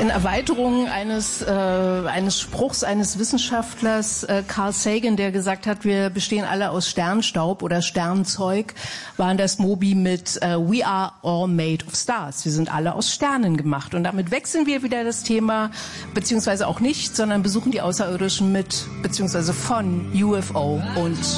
in Erweiterung eines Spruchs eines Wissenschaftlers, Carl Sagan, der gesagt hat, wir bestehen alle aus Sternstaub oder Sternzeug, war das Moby mit We are all made of stars. Wir sind alle aus Sternen gemacht. Und damit wechseln wir wieder das Thema, beziehungsweise auch nicht, sondern besuchen die Außerirdischen mit, beziehungsweise von UFO und